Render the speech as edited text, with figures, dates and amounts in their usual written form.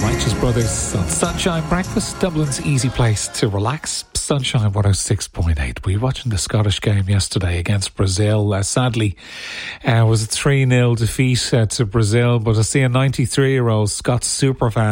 Righteous Brothers on Sunshine Breakfast, Dublin's easy place to relax. Sunshine 106.8. We were watching the Scottish game yesterday against Brazil. Sadly, it was a 3-0 defeat to Brazil, but I see a 93-year-old Scots superfan